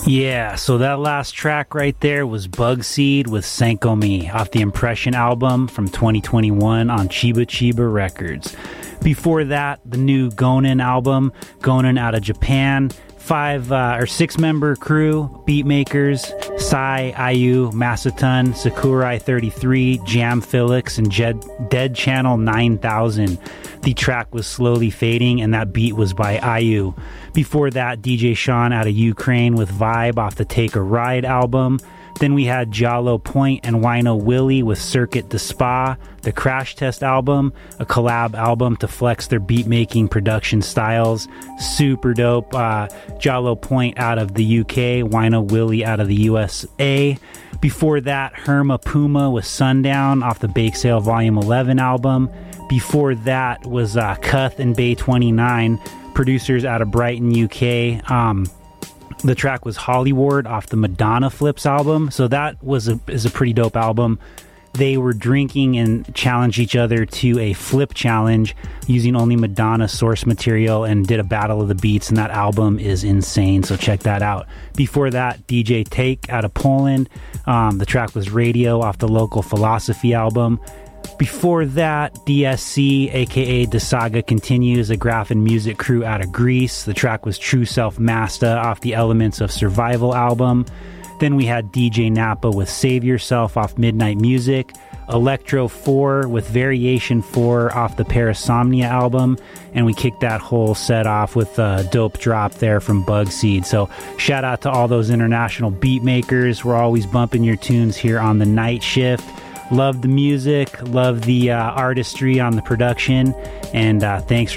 Yeah, so that last track right there was Bugseed with Senko Me off the Impression album from 2021 on Chiba Chiba Records. Before that, the new Gonen album, Gonen out of Japan. 6-member crew, beatmakers, Sai, Ayu, Masaton, Sakurai 33, Jam Felix, and Dead Channel 9000. The track was Slowly Fading, and that beat was by Ayu. Before that, DJ Sean out of Ukraine with Vibe off the Take a Ride album. Then we had Jalo Point and Wino Willie with Circuit de Spa, the Crash Test album, a collab album to flex their beat-making production styles. Super dope. Jalo Point out of the UK, Wino Willie out of the USA. Before that, Herma Puma with Sundown off the Bake Sale Volume 11 album. Before that was Cuth and Bay 29, producers out of Brighton, UK. The track was Hollywood off the Madonna Flips album. So that is a pretty dope album. They were drinking and challenged each other to a flip challenge using only Madonna source material and did a battle of the beats, and that album is insane, so check that out. Before that, DJ Take out of Poland. The track was Radio off the Local Philosophy album. Before that, DSC, aka The Saga Continues, a graph and music crew out of Greece. The track was True Self Masta off the Elements of Survival album. Then we had DJ Napa with Save Yourself off Midnight Music. Electro 4 with Variation 4 off the Parasomnia album. And we kicked that whole set off with a dope drop there from Bugseed. So shout out to all those international beat makers. We're always bumping your tunes here on the night shift. Love the music, love the artistry on the production, and thanks